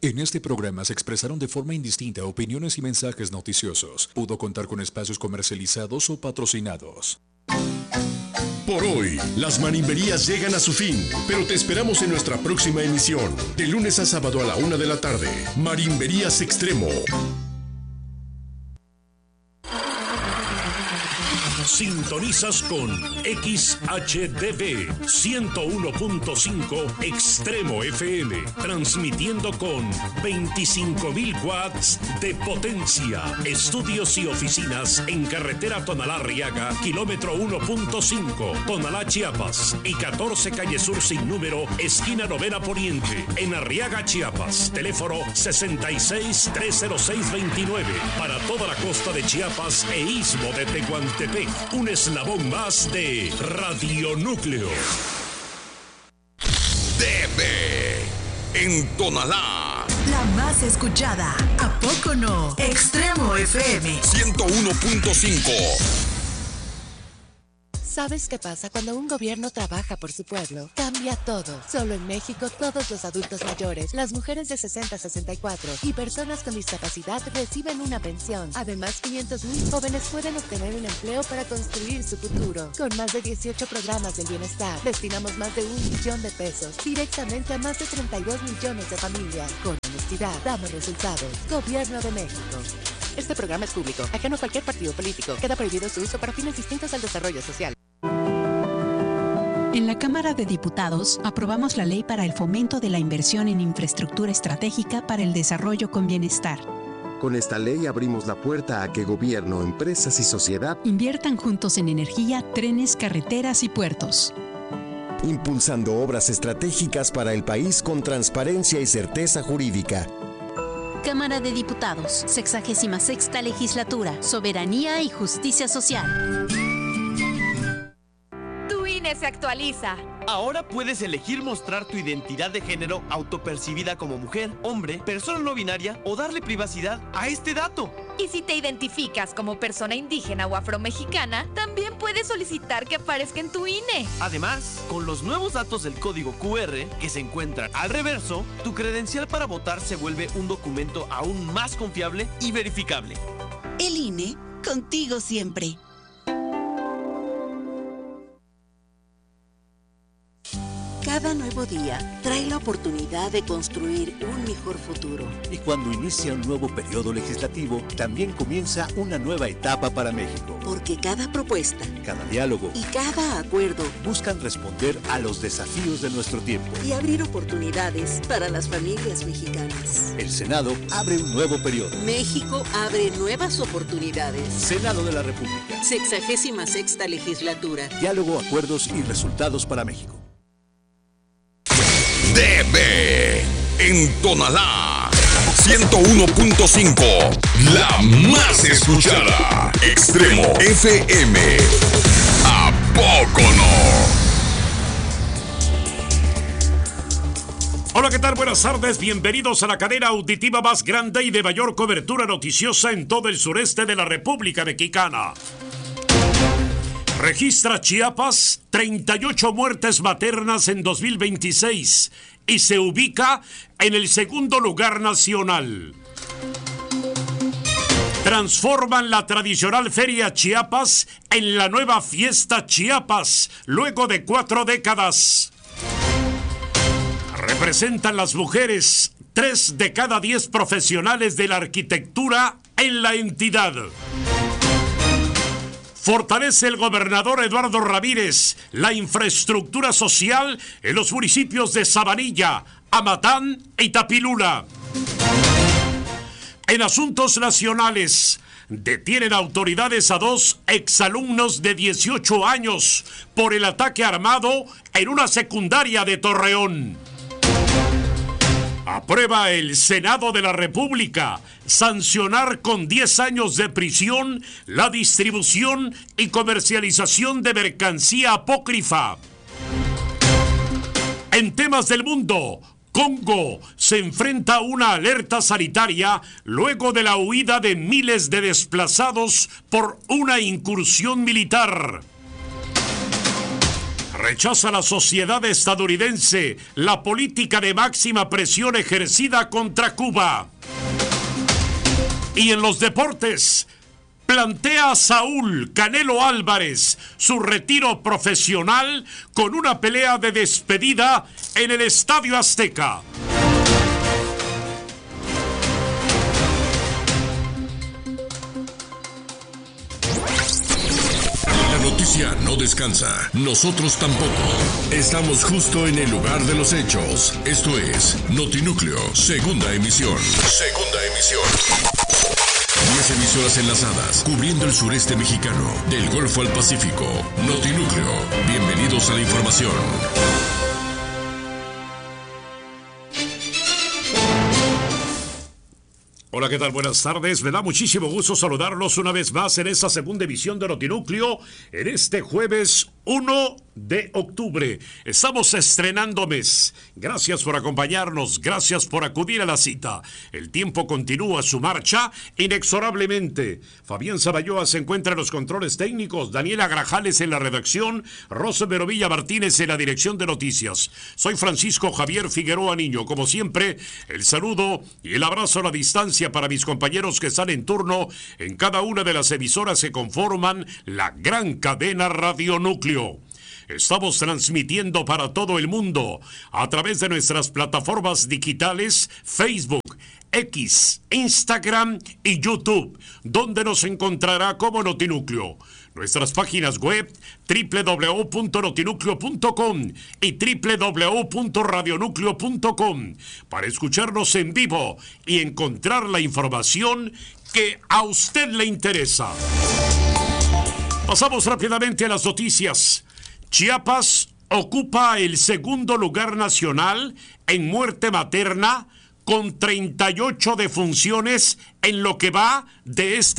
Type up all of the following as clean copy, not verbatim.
En este programa se expresaron de forma indistinta opiniones y mensajes noticiosos. Pudo contar con espacios comercializados o patrocinados. Por hoy, las marimberías llegan a su fin, pero te esperamos en nuestra próxima emisión, de lunes a sábado a la 1 de la tarde. Marimberías Extremo. Sintonizas con XHDB 101.5 Extremo FM, transmitiendo con 25.000 watts de potencia. Estudios y oficinas en carretera Tonalá-Arriaga, kilómetro 1.5, Tonalá, Chiapas, y 14 calle Sur sin número, esquina Novena Poniente, en Arriaga, Chiapas. Teléfono 66-306-29 para toda la costa de Chiapas e istmo de Tehuantepec. Un eslabón más de Radionúcleo. DB en Tonalá. La más escuchada, ¿a poco no? Extremo FM 101.5. ¿Sabes qué pasa cuando un gobierno trabaja por su pueblo? Cambia todo. Solo en México, todos los adultos mayores, las mujeres de 60 a 64 y personas con discapacidad reciben una pensión. Además, 500,000 jóvenes pueden obtener un empleo para construir su futuro. Con más de 18 programas del bienestar, destinamos más de 1 billón de pesos directamente a más de 32 millones de familias. Con honestidad, damos resultados. Gobierno de México. Este programa es público, ajeno a cualquier partido político. Queda prohibido su uso para fines distintos al desarrollo social. En la Cámara de Diputados aprobamos la ley para el fomento de la inversión en infraestructura estratégica para el desarrollo con bienestar. Con esta ley abrimos la puerta a que gobierno, empresas y sociedad inviertan juntos en energía, trenes, carreteras y puertos. Impulsando obras estratégicas para el país con transparencia y certeza jurídica. Cámara de Diputados, 66ª Legislatura, Soberanía y Justicia Social. Se actualiza. Ahora puedes elegir mostrar tu identidad de género autopercibida como mujer, hombre, persona no binaria o darle privacidad a este dato. Y si te identificas como persona indígena o afromexicana, también puedes solicitar que aparezca en tu INE. Además, con los nuevos datos del código QR que se encuentran al reverso, tu credencial para votar se vuelve un documento aún más confiable y verificable. El INE, contigo siempre. Cada nuevo día trae la oportunidad de construir un mejor futuro. Y cuando inicia un nuevo periodo legislativo, también comienza una nueva etapa para México. Porque cada propuesta, cada diálogo y cada acuerdo buscan responder a los desafíos de nuestro tiempo y abrir oportunidades para las familias mexicanas. El Senado abre un nuevo periodo. México abre nuevas oportunidades. Senado de la República. 66ª Legislatura. Diálogo, acuerdos y resultados para México. DB en Tonalá 101.5, la más escuchada. Extremo FM. ¿A poco no? Hola, ¿qué tal? Buenas tardes, bienvenidos a la cadena auditiva más grande y de mayor cobertura noticiosa en todo el sureste de la República Mexicana. Registra Chiapas 38 muertes maternas en 2026 y se ubica en el segundo lugar nacional. Transforman la tradicional Feria Chiapas en la nueva Fiesta Chiapas, luego de 4 décadas. Representan las mujeres 3 de cada 10 profesionales de la arquitectura en la entidad. Fortalece el gobernador Eduardo Ramírez la infraestructura social en los municipios de Sabanilla, Amatán y Tapilula. En asuntos nacionales, detienen autoridades a 2 exalumnos de 18 años por el ataque armado en una secundaria de Torreón. Aprueba el Senado de la República sancionar con 10 años de prisión la distribución y comercialización de mercancía apócrifa. En temas del mundo, Congo se enfrenta a una alerta sanitaria luego de la huida de miles de desplazados por una incursión militar. Rechaza la sociedad estadounidense la política de máxima presión ejercida contra Cuba. Y en los deportes, plantea a Saúl Canelo Álvarez su retiro profesional con una pelea de despedida en el Estadio Azteca. La noticia no descansa, nosotros tampoco. Estamos justo en el lugar de los hechos. Esto es Notinúcleo, segunda emisión. Segunda emisión. 10 emisoras enlazadas, cubriendo el sureste mexicano, del Golfo al Pacífico. Notinúcleo, bienvenidos a la información. Hola, ¿qué tal? Buenas tardes. Me da muchísimo gusto saludarlos una vez más en esta segunda emisión de Notinúcleo en este jueves 1 de octubre. Estamos estrenando mes. Gracias por acompañarnos, gracias por acudir a la cita. El tiempo continúa su marcha inexorablemente. Fabián Zaballoa se encuentra en los controles técnicos, Daniela Grajales en la redacción, Rosa Verovilla Martínez en la dirección de noticias. Soy Francisco Javier Figueroa Niño. Como siempre, el saludo y el abrazo a la distancia para mis compañeros que están en turno en cada una de las emisoras que conforman la gran cadena Radio Núcleo. Estamos transmitiendo para todo el mundo a través de nuestras plataformas digitales Facebook, X, Instagram y YouTube, donde nos encontrará como Notinúcleo. Nuestras páginas web www.notinucleo.com y www.radionúcleo.com para escucharnos en vivo y encontrar la información que a usted le interesa. Pasamos rápidamente a las noticias. Chiapas ocupa el segundo lugar nacional en muerte materna con 38 defunciones en lo que va de este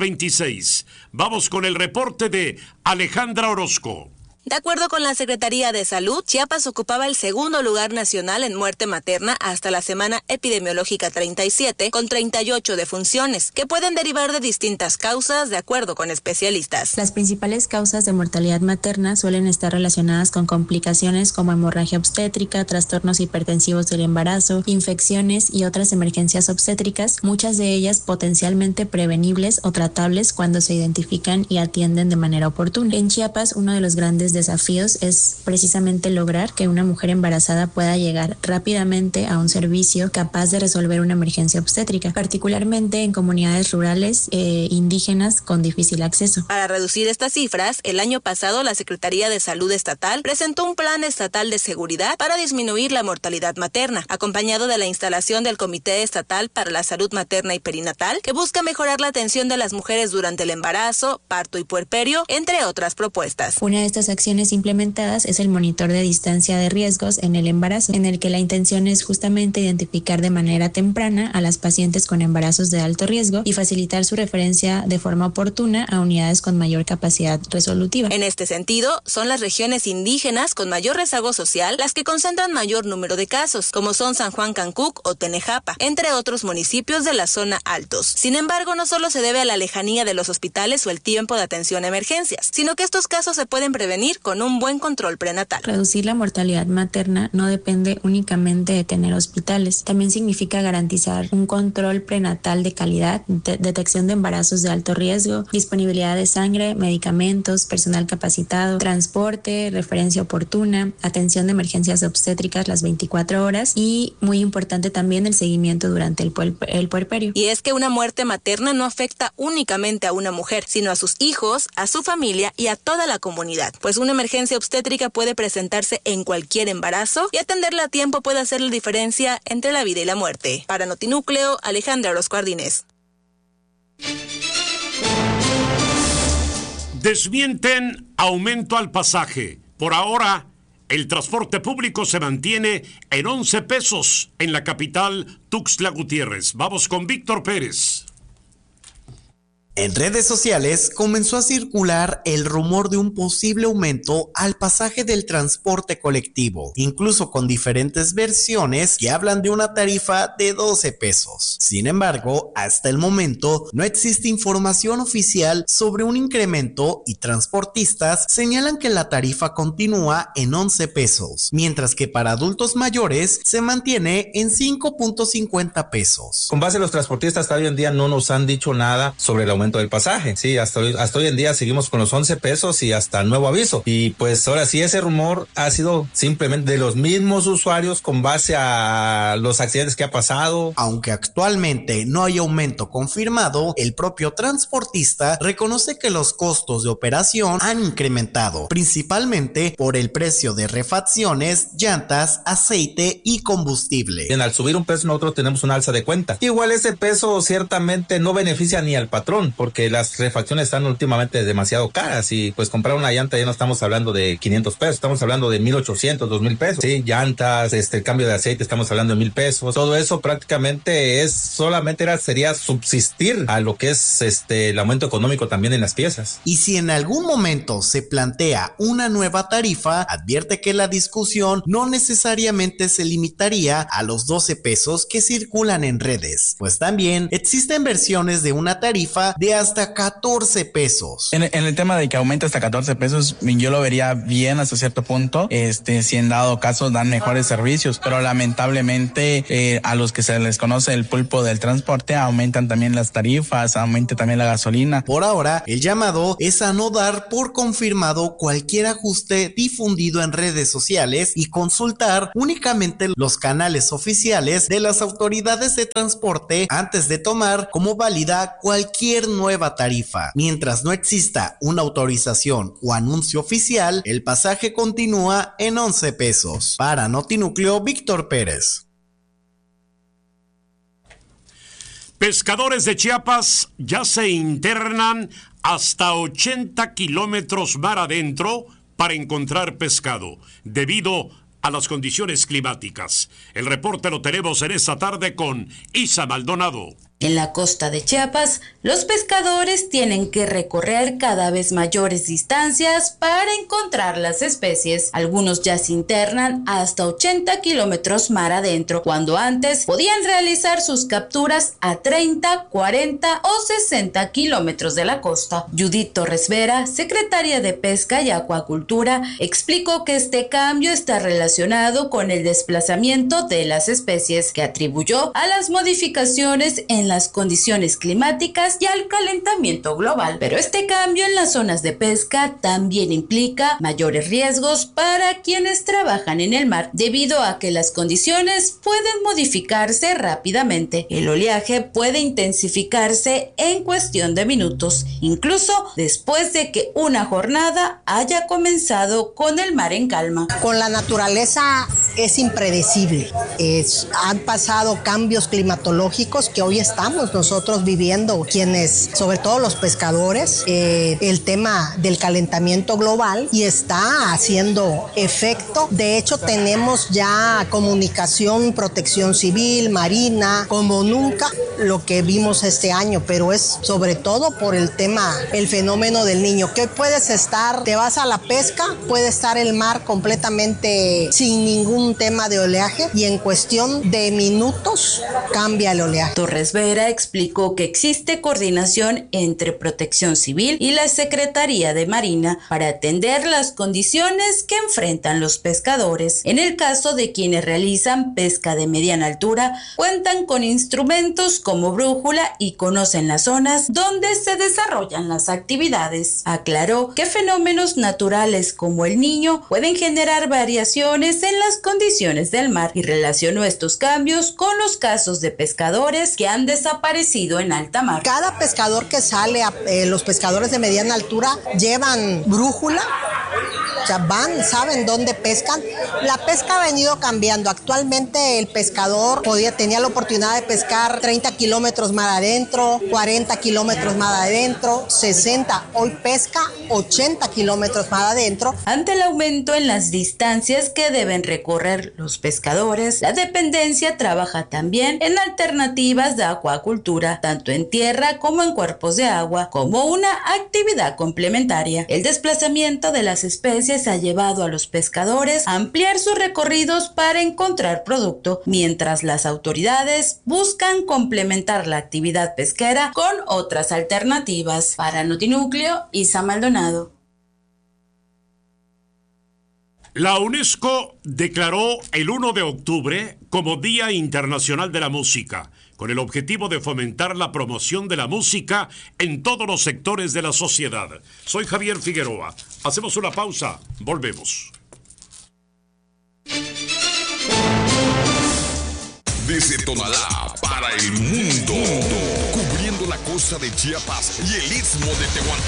2026. Vamos con el reporte de Alejandra Orozco. De acuerdo con la Secretaría de Salud, Chiapas ocupaba el segundo lugar nacional en muerte materna hasta la semana epidemiológica 37, con 38 defunciones, que pueden derivar de distintas causas, de acuerdo con especialistas. Las principales causas de mortalidad materna suelen estar relacionadas con complicaciones como hemorragia obstétrica, trastornos hipertensivos del embarazo, infecciones y otras emergencias obstétricas, muchas de ellas potencialmente prevenibles o tratables cuando se identifican y atienden de manera oportuna. En Chiapas, uno de los grandes desafíos es precisamente lograr que una mujer embarazada pueda llegar rápidamente a un servicio capaz de resolver una emergencia obstétrica, particularmente en comunidades rurales indígenas con difícil acceso. Para reducir estas cifras, el año pasado la Secretaría de Salud Estatal presentó un plan estatal de seguridad para disminuir la mortalidad materna, acompañado de la instalación del Comité Estatal para la Salud Materna y Perinatal, que busca mejorar la atención de las mujeres durante el embarazo, parto y puerperio, entre otras propuestas. Una de estas acciones implementadas es el monitor de distancia de riesgos en el embarazo, en el que la intención es justamente identificar de manera temprana a las pacientes con embarazos de alto riesgo y facilitar su referencia de forma oportuna a unidades con mayor capacidad resolutiva. En este sentido, son las regiones indígenas con mayor rezago social las que concentran mayor número de casos, como son San Juan Cancuc o Tenejapa, entre otros municipios de la zona altos. Sin embargo, no solo se debe a la lejanía de los hospitales o el tiempo de atención a emergencias, sino que estos casos se pueden prevenir con un buen control prenatal. Reducir la mortalidad materna no depende únicamente de tener hospitales. También significa garantizar un control prenatal de calidad, detección de embarazos de alto riesgo, disponibilidad de sangre, medicamentos, personal capacitado, transporte, referencia oportuna, atención de emergencias obstétricas las 24 horas y, muy importante también, el seguimiento durante el puerperio. Y es que una muerte materna no afecta únicamente a una mujer, sino a sus hijos, a su familia y a toda la comunidad, pues una emergencia obstétrica puede presentarse en cualquier embarazo y atenderla a tiempo puede hacer la diferencia entre la vida y la muerte. Para Notinúcleo, Alejandra Orozco Ardínez. Desmienten aumento al pasaje. Por ahora, el transporte público se mantiene en 11 pesos en la capital Tuxtla Gutiérrez. Vamos con Víctor Pérez. En redes sociales comenzó a circular el rumor de un posible aumento al pasaje del transporte colectivo, incluso con diferentes versiones que hablan de una tarifa de 12 pesos. Sin embargo, hasta el momento no existe información oficial sobre un incremento y transportistas señalan que la tarifa continúa en 11 pesos, mientras que para adultos mayores se mantiene en 5.50 pesos. Con base a los transportistas, hasta hoy en día no nos han dicho nada sobre el aumento del pasaje. Sí, hasta hoy en día seguimos con los 11 pesos y hasta nuevo aviso. Y pues ahora sí, ese rumor ha sido simplemente de los mismos usuarios con base a los accidentes que ha pasado. Aunque actualmente no hay aumento confirmado, el propio transportista reconoce que los costos de operación han incrementado, principalmente por el precio de refacciones, llantas, aceite y combustible. Bien, al subir un peso nosotros tenemos una alza de cuenta. Igual ese peso ciertamente no beneficia ni al patrón, porque las refacciones están últimamente demasiado caras y pues comprar una llanta ya no estamos hablando de 500 pesos, estamos hablando de 1,800, 2,000 pesos. Sí, llantas, el cambio de aceite estamos hablando de 1,000 pesos. Todo eso prácticamente sería subsistir a lo que es el aumento económico también en las piezas. Y si en algún momento se plantea una nueva tarifa, advierte que la discusión no necesariamente se limitaría a los 12 pesos que circulan en redes, pues también existen versiones de una tarifa de hasta 14 pesos. En el tema de que aumente hasta 14 pesos, yo lo vería bien hasta cierto punto, si en dado caso dan mejores servicios, pero lamentablemente a los que se les conoce el pulpo del transporte aumentan también las tarifas, aumenta también la gasolina. Por ahora, el llamado es a no dar por confirmado cualquier ajuste difundido en redes sociales y consultar únicamente los canales oficiales de las autoridades de transporte antes de tomar como válida cualquier nueva tarifa. Mientras no exista una autorización o anuncio oficial, el pasaje continúa en 11 pesos. Para Notinúcleo, Víctor Pérez. Pescadores de Chiapas ya se internan hasta 80 kilómetros mar adentro para encontrar pescado, debido a las condiciones climáticas. El reporte lo tenemos en esta tarde con Isa Maldonado. En la costa de Chiapas, los pescadores tienen que recorrer cada vez mayores distancias para encontrar las especies. Algunos ya se internan hasta 80 kilómetros mar adentro, cuando antes podían realizar sus capturas a 30, 40 o 60 kilómetros de la costa. Judith Torres Vera, secretaria de Pesca y Acuacultura, explicó que este cambio está relacionado con el desplazamiento de las especies, que atribuyó a las modificaciones en las condiciones climáticas y al calentamiento global. Pero este cambio en las zonas de pesca también implica mayores riesgos para quienes trabajan en el mar, debido a que las condiciones pueden modificarse rápidamente. El oleaje puede intensificarse en cuestión de minutos, incluso después de que una jornada haya comenzado con el mar en calma. Con la naturaleza es impredecible. Han pasado cambios climatológicos que hoy estamos nosotros viviendo, quienes, sobre todo los pescadores, el tema del calentamiento global, y está haciendo efecto. De hecho, tenemos ya comunicación, protección civil, marina, como nunca lo que vimos este año, pero es sobre todo por el tema, el fenómeno del Niño, que puedes estar, te vas a la pesca, puede estar el mar completamente sin ningún tema de oleaje y en cuestión de minutos cambia el oleaje. Torres Vera explicó que existe coordinación entre Protección Civil y la Secretaría de Marina para atender las condiciones que enfrentan los pescadores. En el caso de quienes realizan pesca de mediana altura, cuentan con instrumentos como brújula y conocen las zonas donde se desarrollan las actividades. Aclaró que fenómenos naturales como el Niño pueden generar variaciones en las condiciones del mar y relacionó estos cambios con los casos de pescadores que han desaparecido en alta mar. Cada pescador que sale, los pescadores de mediana altura llevan brújula O sea, saben dónde pescan. La pesca ha venido cambiando. Actualmente el pescador tenía la oportunidad de pescar 30 kilómetros mar adentro, 40 kilómetros mar adentro, 60. Hoy pesca 80 kilómetros mar adentro. Ante el aumento en las distancias que deben recorrer los pescadores, la dependencia trabaja también en alternativas de acuacultura, tanto en tierra como en cuerpos de agua, como una actividad complementaria. El desplazamiento de las especies ha llevado a los pescadores a ampliar sus recorridos para encontrar producto, mientras las autoridades buscan complementar la actividad pesquera con otras alternativas. Para Notinúcleo, Isa Maldonado. La UNESCO declaró el 1 de octubre como Día Internacional de la Música, con el objetivo de fomentar la promoción de la música en todos los sectores de la sociedad. Soy Javier Figueroa. Hacemos una pausa. Volvemos. Desde Tonalá para el mundo, cubriendo la costa de Chiapas y el istmo de Tehuantepec.